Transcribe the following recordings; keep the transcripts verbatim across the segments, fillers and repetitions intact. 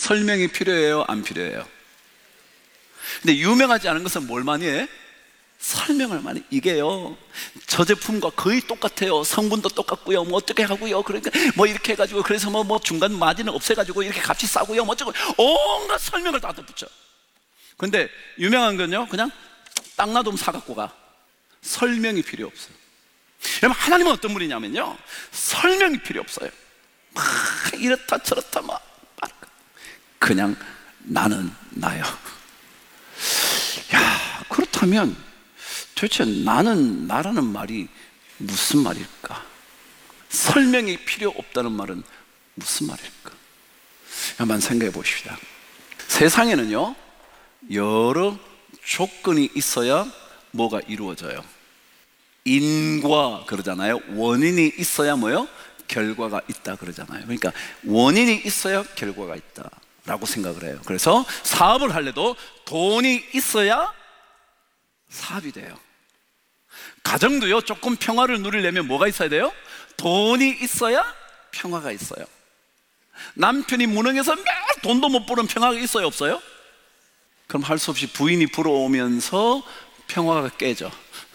설명이 필요해요? 안 필요해요? 근데 유명하지 않은 것은 뭘 많이 해? 설명을 많이. 이게요, 저 제품과 거의 똑같아요. 성분도 똑같고요. 뭐 어떻게 하고요. 그러니까 뭐 이렇게 해가지고, 그래서 뭐, 뭐 중간 마진을 없애가지고 이렇게 값이 싸고요. 뭐 어쩌고 온갖 설명을 다 덧붙여. 근데 유명한 건요, 그냥 땅 놔두면 사갖고 가. 설명이 필요 없어요. 여러분, 하나님은 어떤 분이냐면요, 설명이 필요 없어요. 막 이렇다 저렇다 막 그냥 나는 나요. 야, 그렇다면 도대체 나는 나라는 말이 무슨 말일까? 설명이 필요 없다는 말은 무슨 말일까? 한번 생각해 보십시다. 세상에는요, 여러 조건이 있어야 뭐가 이루어져요? 인과 그러잖아요. 원인이 있어야 뭐요? 결과가 있다 그러잖아요. 그러니까 원인이 있어야 결과가 있다 라고 생각을 해요. 그래서 사업을 할래도 돈이 있어야 사업이 돼요. 가정도요, 조금 평화를 누리려면 뭐가 있어야 돼요? 돈이 있어야 평화가 있어요. 남편이 무능해서 매일 돈도 못 버는 평화가 있어요, 없어요? 그럼 할 수 없이 부인이 불어오면서 평화가 깨져.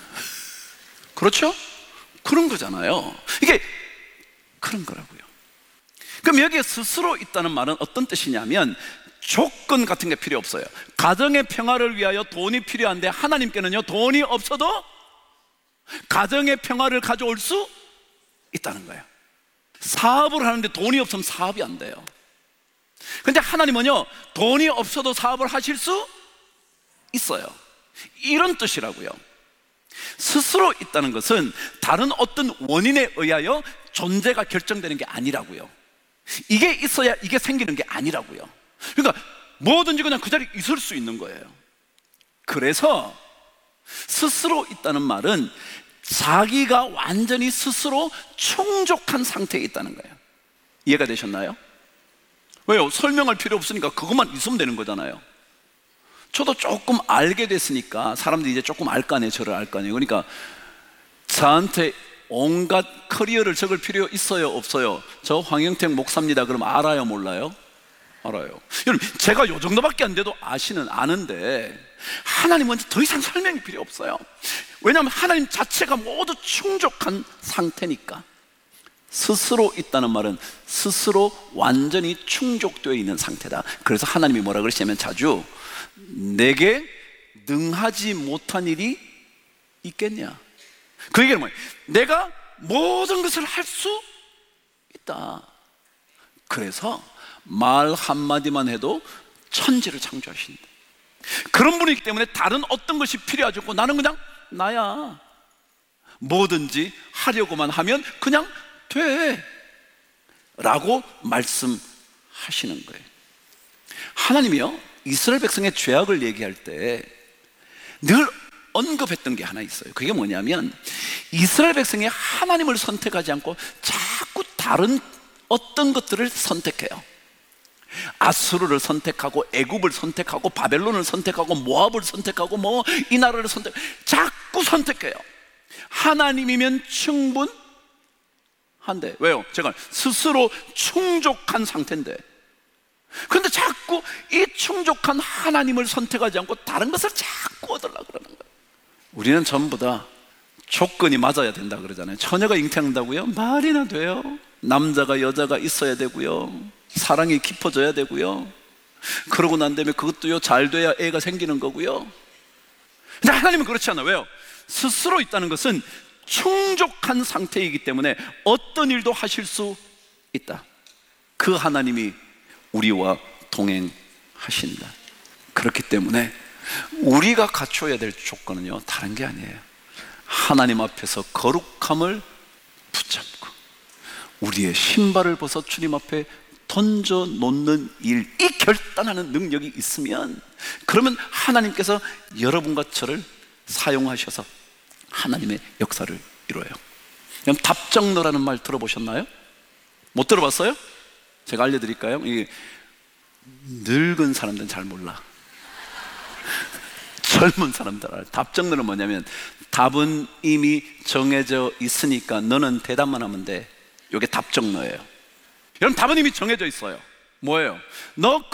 그렇죠? 그런 거잖아요. 이게 그런 거라고요. 그럼 여기에 스스로 있다는 말은 어떤 뜻이냐면, 조건 같은 게 필요 없어요. 가정의 평화를 위하여 돈이 필요한데, 하나님께는요, 돈이 없어도 가정의 평화를 가져올 수 있다는 거예요. 사업을 하는데 돈이 없으면 사업이 안 돼요. 근데 하나님은요, 돈이 없어도 사업을 하실 수 있어요. 이런 뜻이라고요. 스스로 있다는 것은 다른 어떤 원인에 의하여 존재가 결정되는 게 아니라고요. 이게 있어야 이게 생기는 게 아니라고요. 그러니까 뭐든지 그냥 그 자리에 있을 수 있는 거예요. 그래서 스스로 있다는 말은 자기가 완전히 스스로 충족한 상태에 있다는 거예요. 이해가 되셨나요? 왜요? 설명할 필요 없으니까 그것만 있으면 되는 거잖아요. 저도 조금 알게 됐으니까 사람들이 이제 조금 알 거 아니에요. 저를 알 거 아니에요. 그러니까 저한테 온갖 커리어를 적을 필요 있어요, 없어요? 저 황영택 목사입니다. 그럼 알아요, 몰라요? 알아요. 여러분, 제가 요 정도밖에 안 돼도 아시는, 아는데 하나님은 더 이상 설명이 필요 없어요. 왜냐하면 하나님 자체가 모두 충족한 상태니까. 스스로 있다는 말은 스스로 완전히 충족되어 있는 상태다. 그래서 하나님이 뭐라 그러시냐면 자주, 내게 능하지 못한 일이 있겠냐? 그 얘기는 뭐예요? 내가 모든 것을 할 수 있다. 그래서 말 한마디만 해도 천지를 창조하신다. 그런 분이기 때문에 다른 어떤 것이 필요하지 않고, 나는 그냥 나야. 뭐든지 하려고만 하면 그냥 돼 라고 말씀하시는 거예요. 하나님이요, 이스라엘 백성의 죄악을 얘기할 때 늘 언급했던 게 하나 있어요. 그게 뭐냐면, 이스라엘 백성이 하나님을 선택하지 않고 자꾸 다른 어떤 것들을 선택해요. 아수르를 선택하고 애굽을 선택하고 바벨론을 선택하고 모압을 선택하고 뭐 이 나라를 선택, 자꾸 선택해요. 하나님이면 충분한데, 왜요? 제가 스스로 충족한 상태인데, 그런데 자꾸 이 충족한 하나님을 선택하지 않고 다른 것을 자꾸 얻으려고 그러는 거예요. 우리는 전부 다 조건이 맞아야 된다 그러잖아요. 처녀가 잉태한다고요? 말이나 돼요. 남자가 여자가 있어야 되고요, 사랑이 깊어져야 되고요, 그러고 난 다음에 그것도요 잘 돼야 애가 생기는 거고요. 근데 하나님은 그렇지 않아요. 왜요? 스스로 있다는 것은 충족한 상태이기 때문에 어떤 일도 하실 수 있다. 그 하나님이 우리와 동행하신다. 그렇기 때문에 우리가 갖춰야 될 조건은요, 다른 게 아니에요. 하나님 앞에서 거룩함을 붙잡고 우리의 신발을 벗어 주님 앞에 던져 놓는 일, 이 결단하는 능력이 있으면, 그러면 하나님께서 여러분과 저를 사용하셔서 하나님의 역사를 이루어요. 그럼 답정너라는 말 들어보셨나요? 못 들어봤어요? 제가 알려드릴까요? 이 늙은 사람들은 잘 몰라. 젊은 사람들 알아요. 답정너는 뭐냐면, 답은 이미 정해져 있으니까 너는 대답만 하면 돼. 이게 답정너예요. 여러분, 답은 이미 정해져 있어요. 뭐예요? 너